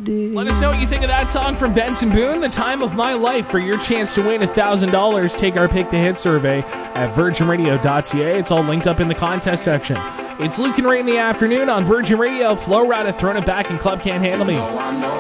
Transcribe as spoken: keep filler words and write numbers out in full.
day. Let us know what you think of that song from Benson Boone, The Time of My Life. For your chance to win one thousand dollars, take our Pick the Hit survey at virgin radio dot c a. It's all linked up in the contest section. It's Luke and Ray in the afternoon on Virgin Radio. Flo Rida throwing it back and Club Can't Handle Me.